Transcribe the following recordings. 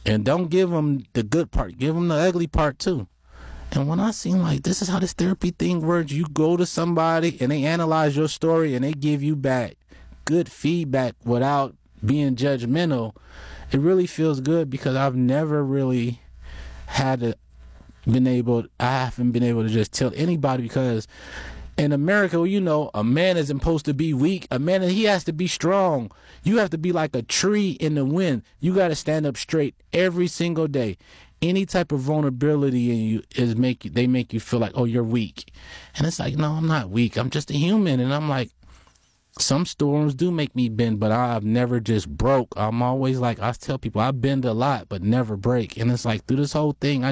And don't give them the good part. Give them the ugly part too. And when I seen like, this is how this therapy thing works, you go to somebody and they analyze your story and they give you back good feedback without being judgmental, it really feels good, because I've never really I haven't been able to just tell anybody, because in America, well, you know, a man isn't supposed to be weak. A man, he has to be strong. You have to be like a tree in the wind. You got to stand up straight every single day. Any type of vulnerability in you they make you feel like, oh, you're weak. And it's like, no, I'm not weak. I'm just a human. And I'm like, some storms do make me bend, but I've never just broke. I'm always like, I tell people I bend a lot, but never break. And it's like, through this whole thing,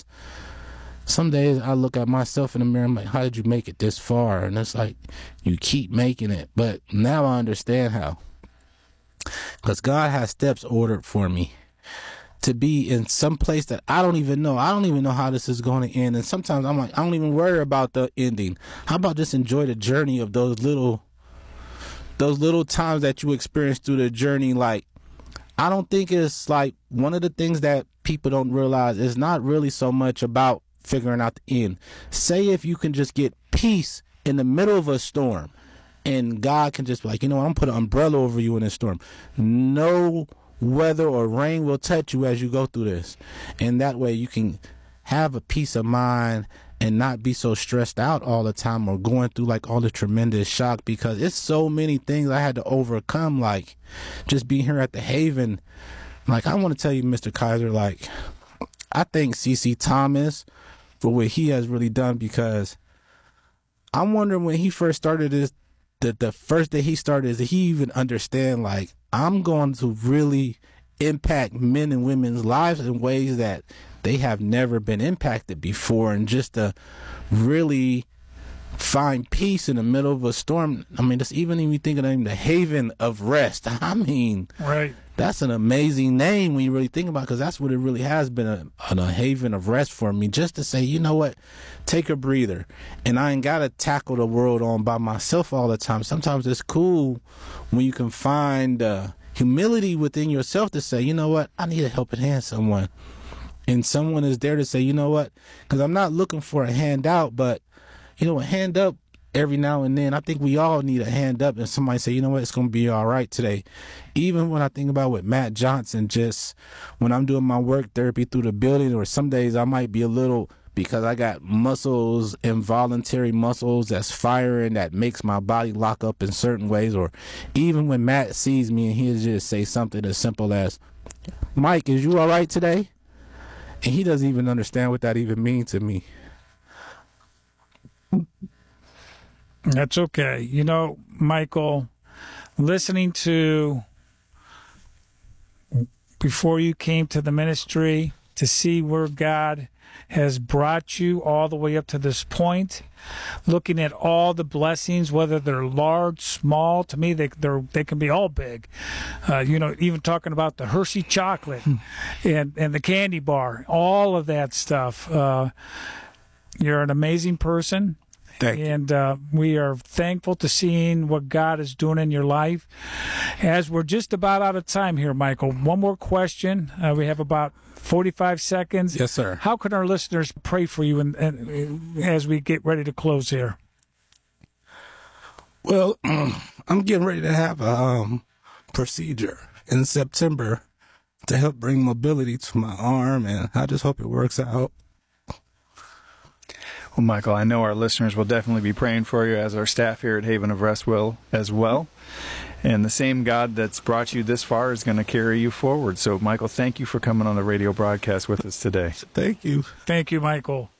some days I look at myself in the mirror, I'm like, how did you make it this far? And it's like, you keep making it. But now I understand how. Because God has steps ordered for me to be in some place that I don't even know. I don't even know how this is going to end. And sometimes I'm like, I don't even worry about the ending. How about just enjoy the journey of those little times that you experience through the journey? Like, I don't think it's like, one of the things that people don't realize is not really so much about figuring out the end. Say if you can just get peace in the middle of a storm, and God can just be like, you know what, I'm put an umbrella over you in this storm. No weather or rain will touch you as you go through this. And that way you can have a peace of mind and not be so stressed out all the time, or going through like all the tremendous shock, because it's so many things I had to overcome, like just being here at the Haven. Like, I want to tell you, Mr. Kaiser, like, I thank CC Thomas for what he has really done, because I'm wondering when he first started this, the first day he started, did he even understand, like, I'm going to really impact men and women's lives in ways that they have never been impacted before, and just to really find peace in the middle of a storm. I mean, just even if you think of the name, the Haven of Rest. I mean, right. That's an amazing name when you really think about it, because that's what it really has been, a haven of rest for me. Just to say, you know what, take a breather. And I ain't got to tackle the world on by myself all the time. Sometimes it's cool when you can find humility within yourself to say, you know what, I need a helping hand, someone. And someone is there to say, you know what, because I'm not looking for a handout, but, you know, a hand up every now and then. I think we all need a hand up, and somebody say, you know what, it's going to be all right today. Even when I think about with Matt Johnson, just when I'm doing my work therapy through the building, or some days I might be a little, because I got muscles, involuntary muscles that's firing, that makes my body lock up in certain ways. Or even when Matt sees me and he'll just say something as simple as, Mike, is you all right today? And he doesn't even understand what that even means to me. That's okay. You know, Michael, listening to, before you came to the ministry, to see where God has brought you all the way up to this point, looking at all the blessings, whether they're large, small, to me, they can be all big. You know, even talking about the Hershey chocolate and the candy bar, all of that stuff. You're an amazing person. And we are thankful to seeing what God is doing in your life. As we're just about out of time here, Michael, one more question. We have about 45 seconds. Yes, sir. How can our listeners pray for you and as we get ready to close here? Well, I'm getting ready to have a procedure in September to help bring mobility to my arm, and I just hope it works out. Well, Michael, I know our listeners will definitely be praying for you, as our staff here at Haven of Rest will as well. And the same God that's brought you this far is going to carry you forward. So, Michael, thank you for coming on the radio broadcast with us today. Thank you. Thank you, Michael.